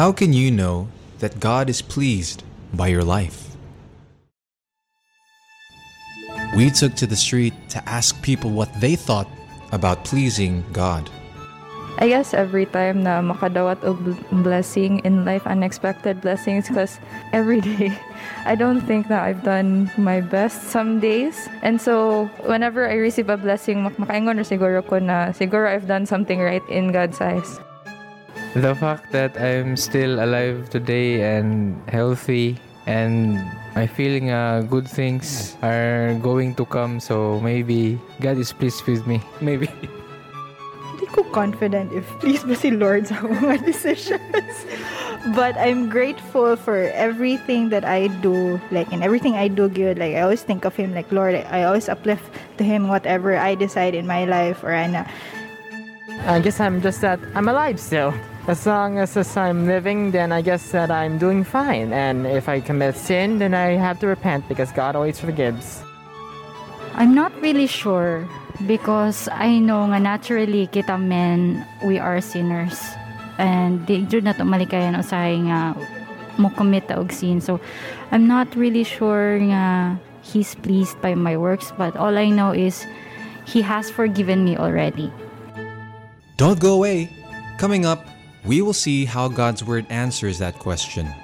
How can you know that God is pleased by your life? We took to the street to ask people what they thought about pleasing God. I guess every time na makadawat og blessing in life, unexpected blessings, because every day, I don't think that I've done my best some days. And so, whenever I receive a blessing, makaingon na siguro ko na siguro I've done something right in God's eyes. The fact that I'm still alive today and healthy and my feeling good things are going to come, so maybe God is pleased with me. Maybe. Hindi ko confident if pleased ba si Lord sa mga decisions. But I'm grateful for everything that I do. Like, in everything I do good, like, I always think of Him like, Lord, I always uplift to Him whatever I decide in my life. Or I guess I'm just that I'm alive still. As long as I'm living, then I guess that I'm doing fine. And if I commit sin, then I have to repent because God always forgives. I'm not really sure because I know nga naturally kita men, we are sinners. And di jud na to malikayan usahay nga mo commit og sin. So I'm not really sure nga He's pleased by my works, but all I know is He has forgiven me already. Don't go away. Coming up, we will see how God's Word answers that question.